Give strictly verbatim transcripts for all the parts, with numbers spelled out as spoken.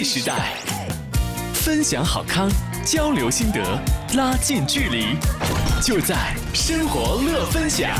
时代，分享好康，交流心得，拉近距离，就在生活乐分享。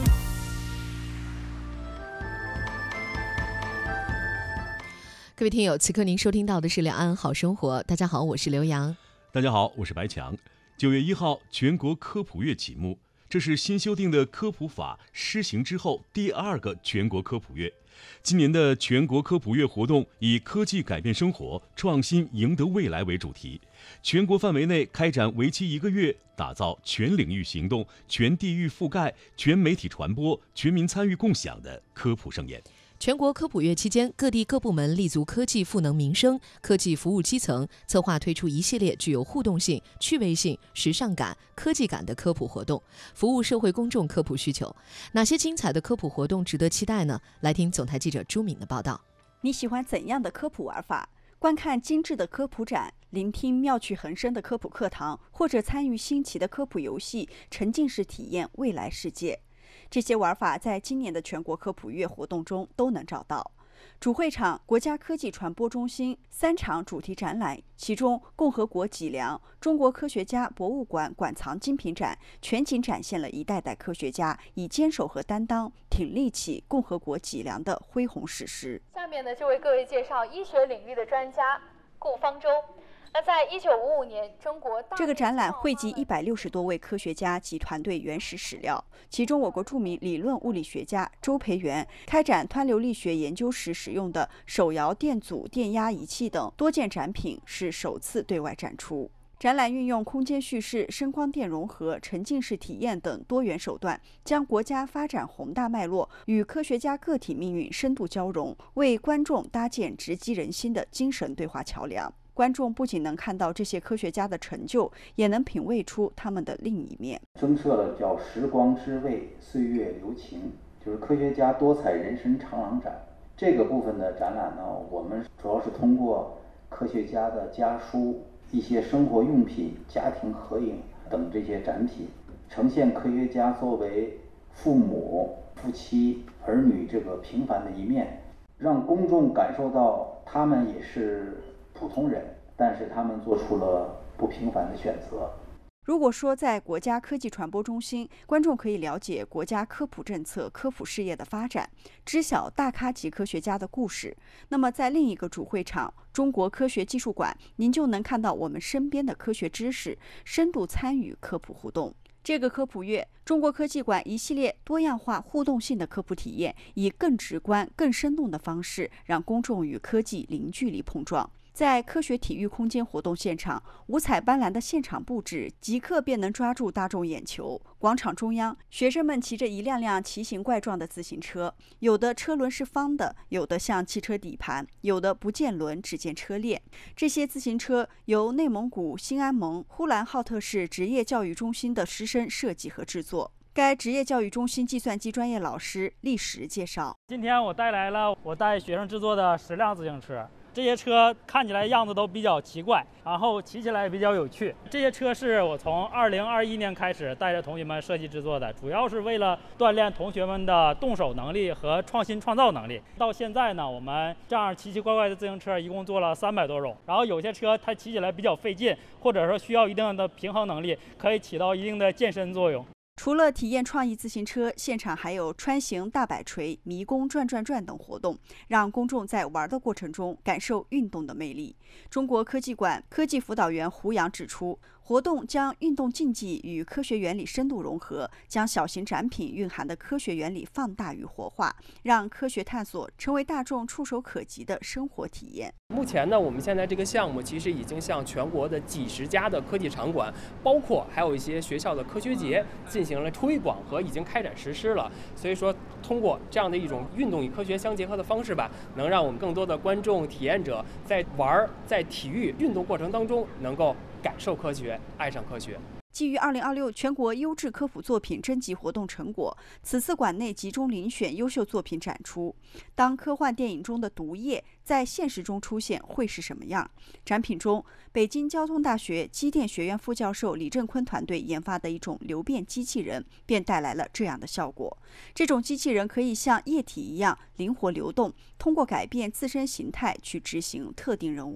各位听友，此刻您收听到的是两岸好生活。大家好，我是刘洋。 大家好，我是白强。九月一号，全国科普月启幕，这是新修订的科普法施行之后第二个全国科普月。今年的全国科普月活动以科技改变生活，创新赢得未来为主题，全国范围内开展为期一个月，打造全领域行动、全地域覆盖、全媒体传播、全民参与共享的科普盛宴。 全国科普月期间，各地各部门立足科技赋能民生、科技服务基层，策划推出一系列具有互动性、趣味性、时尚感、科技感的科普活动，服务社会公众科普需求。哪些精彩的科普活动值得期待呢？来听总台记者朱敏的报道。 你喜欢怎样的科普玩法？观看精致的科普展，聆听妙趣横生的科普课堂，或者参与新奇的科普游戏，沉浸式体验未来世界。这些玩法在今年的全国科普月活动中都能找到。主会场国家科技传播中心三场主题展览，其中共和国脊梁中国科学家博物馆馆藏精品展全景展现了一代代科学家以坚守和担当挺立起共和国脊梁的恢宏史诗。 下面呢，就为各位介绍医学领域的专家顾方舟。那在一九五五年，中国这个展览汇集一百六十多位科学家及团队原始史料，其中我国著名理论物理学家周培源开展湍流力学研究时使用的手摇电阻电压仪器等多件展品是首次对外展出。展览运用空间叙事、声光电融合、沉浸式体验等多元手段，将国家发展宏大脉络与科学家个体命运深度交融，为观众搭建直击人心的精神对话桥梁。观众不仅能看到这些科学家的成就，也能品味出他们的另一面。 增设了叫时光之味，岁月留情，就是科学家多彩人生长廊展。这个部分的展览呢，我们主要是通过科学家的家书、一些生活用品、家庭合影等这些展品，呈现科学家作为父母、夫妻、儿女这个平凡的一面，让公众感受到他们也是普通人，但是他们做出了不平凡的选择。 如果说在国家科技传播中心，观众可以了解国家科普政策、科普事业的发展，知晓大咖级科学家的故事，那么在另一个主会场中国科学技术馆，您就能看到我们身边的科学知识，深度参与科普互动。这个科普月，中国科技馆一系列多样化、互动性的科普体验，以更直观、更生动的方式，让公众与科技零距离碰撞。在科学体育空间活动现场，五彩斑斓的现场布置即刻便能抓住大众眼球。广场中央，学生们骑着一辆辆奇形怪状的自行车，有的车轮是方的，有的像汽车底盘，有的不见轮只见车链。这些自行车由内蒙古兴安盟呼兰浩特市职业教育中心的师生设计和制作。该职业教育中心计算机专业老师厉石介绍： 今天我带来了我带学生制作的十辆自行车。这些车看起来样子都比较奇怪，然后骑起来也比较有趣。这些车是我从二零二一年开始带着同学们设计制作的，主要是为了锻炼同学们的动手能力和创新创造能力。到现在呢，我们这样奇奇怪怪的自行车一共做了三百多种，然后有些车它骑起来比较费劲，或者说需要一定的平衡能力，可以起到一定的健身作用。 除了体验创意自行车，现场还有穿行大摆锤、迷宫转转转等活动，让公众在玩的过程中感受运动的魅力。中国科技馆科技辅导员胡杨指出，活动将运动竞技与科学原理深度融合，将小型展品蕴含的科学原理放大与活化，让科学探索成为大众触手可及的生活体验。 目前呢，我们现在这个项目其实已经向全国的几十家的科技场馆，包括还有一些学校的科学节进行了推广和已经开展实施了。所以说，通过这样的一种运动与科学相结合的方式吧，能让我们更多的观众、体验者在玩、在体育运动过程当中，能够感受科学，爱上科学。 基于二零二六全国优质科普作品征集活动成果，此次馆内集中遴选优秀作品展出。当科幻电影中的毒液在现实中出现，会是什么样？展品中，北京交通大学机电学院副教授李振坤团队研发的一种流变机器人，便带来了这样的效果。这种机器人可以像液体一样灵活流动，通过改变自身形态去执行特定任务。